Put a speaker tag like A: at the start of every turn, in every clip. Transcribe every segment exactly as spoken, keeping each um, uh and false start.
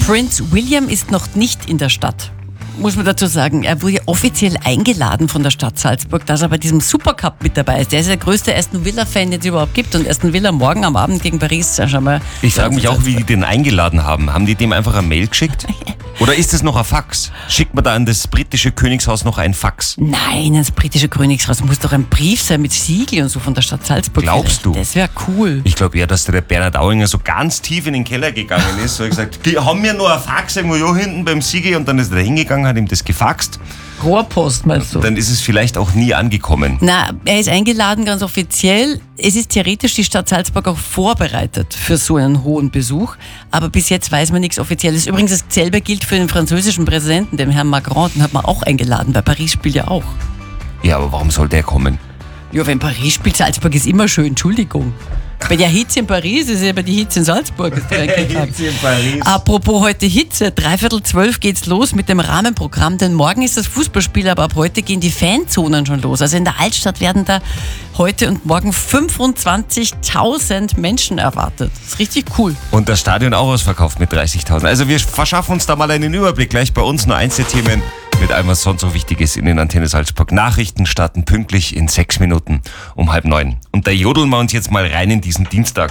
A: Prince William ist noch nicht in der Stadt. Muss man dazu sagen, er wurde offiziell eingeladen von der Stadt Salzburg, dass er bei diesem Supercup mit dabei ist. Der ist der größte Aston Villa-Fan, den es überhaupt gibt. Und Aston Villa morgen am Abend gegen Paris. Schau mal.
B: Ich frage mich auch, wie die den eingeladen haben. Haben die dem einfach eine Mail geschickt? Oder ist es noch ein Fax? Schickt man da an das britische Königshaus noch ein Fax?
A: Nein, das britische Königshaus muss doch ein Brief sein mit Siegel und so von der Stadt Salzburg.
B: Glaubst du?
A: Das wäre cool.
B: Ich glaube eher, dass der Bernhard Auinger so ganz tief in den Keller gegangen ist. So hat gesagt, "Geh, haben wir noch ein Fax irgendwo ja, hinten beim Siegel?" Und dann ist er da hingegangen, hat ihm das gefaxt.
A: Rohrpost meinst du?
B: Dann ist es vielleicht auch nie angekommen.
A: Na, er ist eingeladen, ganz offiziell. Es ist theoretisch die Stadt Salzburg auch vorbereitet für so einen hohen Besuch. Aber bis jetzt weiß man nichts Offizielles. Übrigens, dasselbe gilt für den französischen Präsidenten, dem Herrn Macron. Den hat man auch eingeladen, weil Paris spielt ja auch.
B: Ja, aber warum soll der kommen?
A: Ja, wenn Paris spielt, Salzburg ist immer schön, Entschuldigung. Bei der Hitze in Paris ist ja bei die Hitze in Salzburg. Ist
B: Hitze in Paris.
A: Apropos heute Hitze, dreiviertel zwölf geht's los mit dem Rahmenprogramm, denn morgen ist das Fußballspiel, aber ab heute gehen die Fanzonen schon los. Also in der Altstadt werden da heute und morgen fünfundzwanzigtausend Menschen erwartet. Das ist richtig cool.
B: Und das Stadion auch ausverkauft mit dreißigtausend. Also wir verschaffen uns da mal einen Überblick. Gleich bei uns nur eins der Themen mit allem, was sonst so wichtig ist in den Antenne Salzburg. Nachrichten starten pünktlich in sechs Minuten um halb neun. Und da jodeln wir uns jetzt mal rein in diesen Dienstag.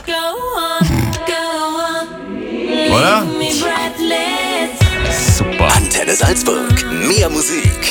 B: Oder? Super.
C: Antenne Salzburg. Mehr Musik.